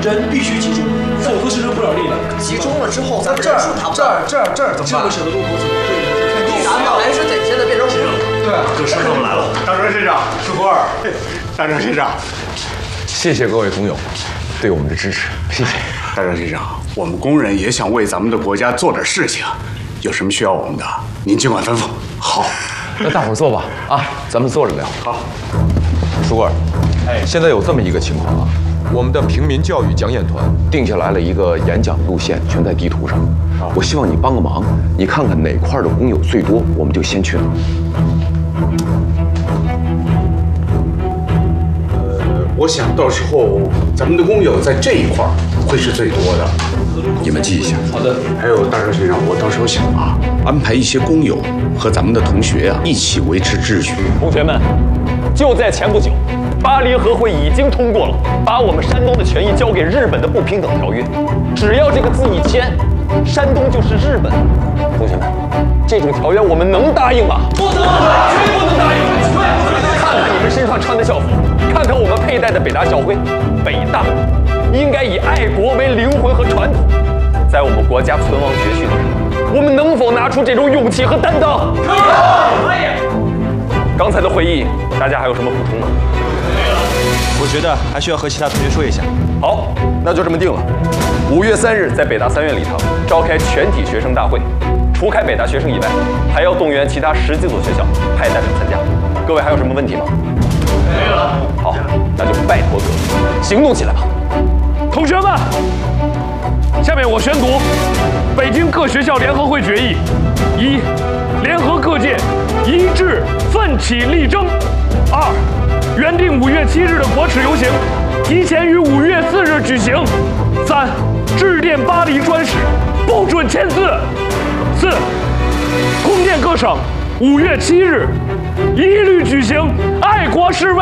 人必须集中，否则是人不了力的。 集中了之后，咱们这儿怎么办？ 这么小的路口怎么会呢？ 咱们要来是得现在变成学生了。 对， 这师傅们来了，大川先生，石虎儿，大川先生， 谢谢各位工友对我们的支持，谢谢。 大川先生，我们工人也想为咱们的国家做点事情，有什么需要我们的，您尽管吩咐。 好，那大伙儿坐吧，啊，咱们坐着聊。 好， 书贵儿，现在有这么一个情况啊，我们的平民教育讲演团定下来了一个演讲路线，全在地图上。我希望你帮个忙，你看看哪块的工友最多，我们就先去哪。 我想到时候咱们的工友在这一块会是最多的，你们记一下。 好的。 还有大川先生，我到时候想啊，安排一些工友和咱们的同学啊一起维持秩序。 同学们，就在前不久，巴黎和会已经通过了把我们山东的权益交给日本的不平等条约。只要这个字一签，山东就是日本。同学们，这种条约我们能答应吗？不能，绝不能答应！看看你们身上穿的校服，看看我们佩戴的北大校徽，北大应该以爱国为灵魂和传统，在我们国家存亡绝续的时候，我们能否拿出这种勇气和担当？可以。刚才的会议，大家还有什么补充吗？ 我觉得还需要和其他同学说一下。 好，那就这么定了。5月3日在北大3院礼堂召开全体学生大会，除开北大学生以外，还要动员其他10几所学校派代表参加。各位还有什么问题吗？没有。好，那就拜托各位行动起来吧。 同学们，下面我宣读北京各学校联合会决议：一、联合各界一致奋起力争；二、原定5月7日的国耻游行提前于5月4日举行；三、致电巴黎专使不准签字；四、空电各省5月7日一律举行爱国示威。